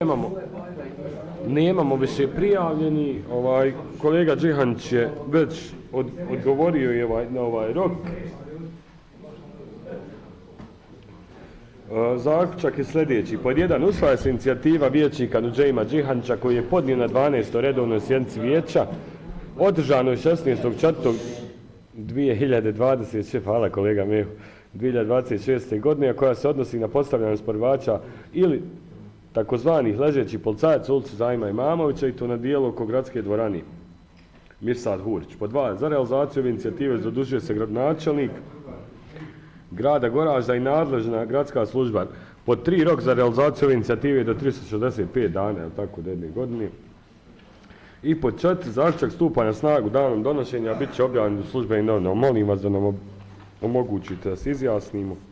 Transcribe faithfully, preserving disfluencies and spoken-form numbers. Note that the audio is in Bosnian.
Nemamo, nemamo više prijavljeni, ovaj, kolega Džihanić je već od, odgovorio je ovaj, na ovaj rok. E, zaključak je sljedeći. Pod jedan, usvaja se inicijativa vijećnika Nudžejma Džihanića koji je podnio na dvanaestoj redovnoj sjednici vijeća održanoj šesnaestog četvrtog dvije hiljade dvadeset šeste. Hvala kolega Mehu. dvije hiljade dvadeset šeste. godine, koja se odnosi na postavljanje sporivača ili takozvanih ležećih policajaca u ulici Zajma Imamovića i to na dijelu oko gradske dvorane Mirsad Hurić. Pod dva, za realizaciju ove inicijative zadužuje se gradonačelnik grada Goražda i nadležna gradska služba. Pod tri, rok za realizaciju ove inicijative do tristo šezdeset pet dana, je tako, jedne godine. I pod četiri, zaključak stupa na snagu danom donošenja bit će objavljen u službenim novinama. Molim vas da nam omogućite da se izjasnimo.